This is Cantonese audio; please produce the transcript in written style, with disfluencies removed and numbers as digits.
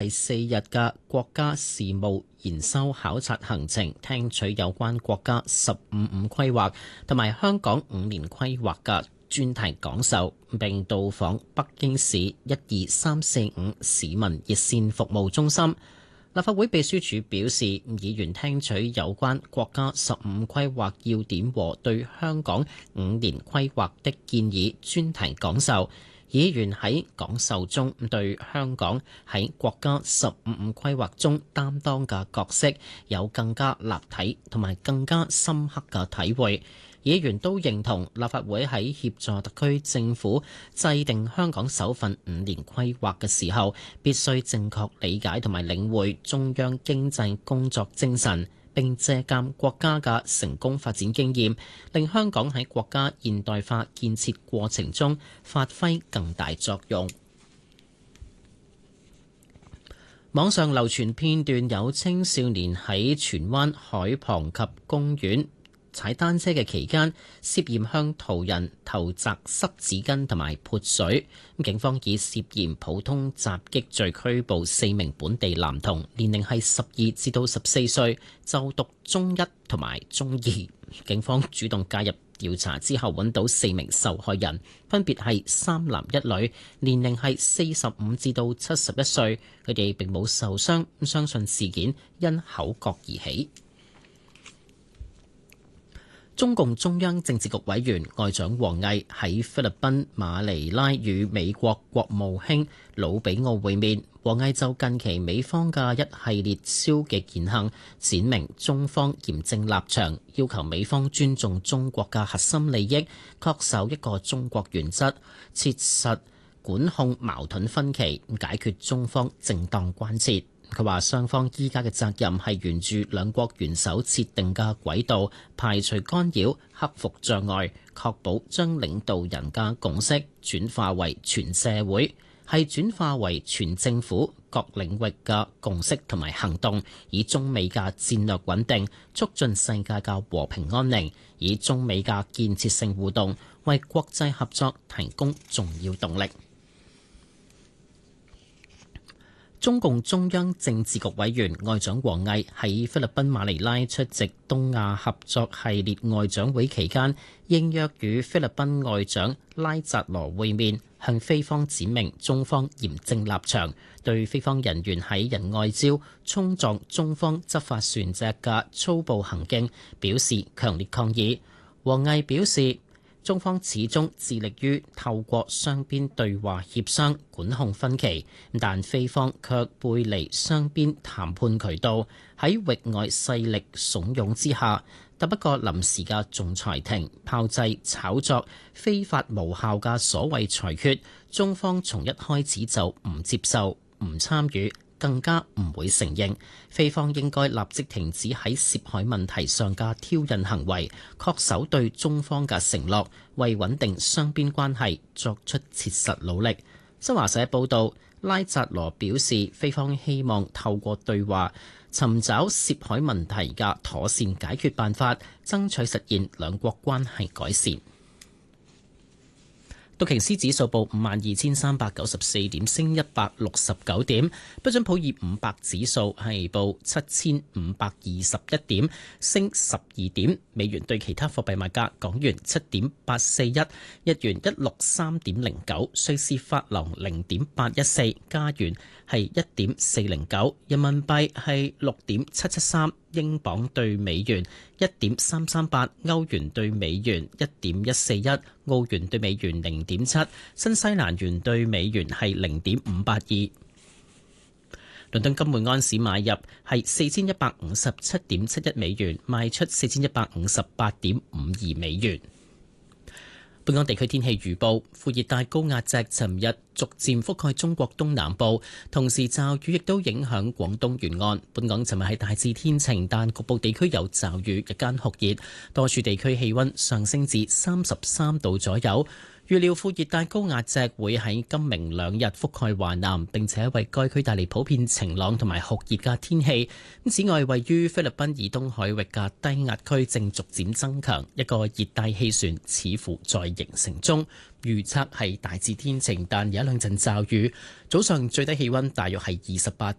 4日嘅國家事務研修考察行程，聽取有關國家15五規劃同埋香港5年規劃嘅專題講授，並到訪北京市12345市民熱線服務中心。立法會秘書處表示，議員聽取有關國家15規劃要點和對香港5年規劃的建議專題講授。議員喺講授中對香港喺國家15五規劃中擔當嘅角色有更加立體同埋更加深刻嘅體會。議員都認同立法會喺協助特區政府制定香港首份5年規劃嘅時候，必須正確理解同埋領會中央經濟工作精神，並借鑑國家嘅成功發展經驗，令香港喺國家現代化建設過程中發揮更大作用。網上流傳片段有青少年喺荃灣海旁及公園踩單車嘅期間，涉嫌向途人投擲濕紙巾同埋潑水。警方以涉嫌普通襲擊罪拘捕4名本地男童，年齡係12至到14歲，就讀中一同埋中二。警方主動介入調查之後，揾到4名受害人，分別係3男1女，年齡係45至到71歲。佢哋並冇受傷，相信事件因口角而起。中共中央政治局委員外長王毅喺菲律賓馬尼拉與美國國務卿魯比奧會面。王毅就近期美方嘅一系列消極言行，闡明中方嚴正立場，要求美方尊重中國嘅核心利益，恪守一個中國原則，切實管控矛盾分歧，解決中方正當關切。佢話雙方依家嘅責任係沿住兩國元首設定嘅軌道，排除干擾，克服障礙，確保將領導人嘅共識轉化為全社會，係轉化為全政府各領域嘅共識同埋行動，以中美嘅戰略穩定促進世界嘅和平安寧，以中美嘅建設性互動為國際合作提供重要動力。中共中央政治局委員外長王毅喺菲律賓馬尼拉出席東亞合作系列外長會期間，應約與菲律賓外長拉扎羅會面，向菲方闡明中方嚴正立場，對菲方人員喺仁愛礁衝撞中方執法船隻嘅粗暴行徑表示強烈抗議。王毅表示，中方始終致力於透過雙邊對話協商管控分歧，但菲方卻背離雙邊談判渠道，喺域外勢力慫恿之下，搭一個臨時嘅仲裁庭，炮製炒作非法無效嘅所謂裁決。中方從一開始就唔接受、唔參與，更加唔會承認。菲方應該立即停止喺涉海問題上嘅挑釁行為，恪守對中方嘅承諾，為穩定雙邊關係作出切實努力。新華社報導，拉扎羅表示，菲方希望透過對話尋找涉海問題嘅妥善解決辦法，爭取實現兩國關係改善。道瓊斯指數報52,394點，升169點。標準普爾500指數係報7,521點，升12點。美元對其他貨幣賣價：港元7.841，日元163.09，瑞士法郎0.814，加元係1.409，人民幣係6.773，英鎊對美元1.338，歐元對美元1.141，澳元對美元0.7，新西蘭元對美元係0.582。倫敦金每安士買入係4157.71美元，賣出4158.52美元。本港地區天氣預報：副熱帶高壓脊尋日逐漸覆蓋中國東南部，同時驟雨亦都影響廣東沿岸。本港尋日係大致天晴，但局部地區有驟雨，日間酷熱，多處地區氣溫上升至33度左右。預料副熱帶高壓脊會喺今明兩日覆蓋華南，並且為該區帶嚟普遍晴朗同埋酷熱嘅天氣。此外，位於菲律賓以東海域嘅低壓區正逐漸增強，一個熱帶氣旋似乎在形成中。預測係大致天晴，但有一兩陣驟雨。早上最低氣溫大約係28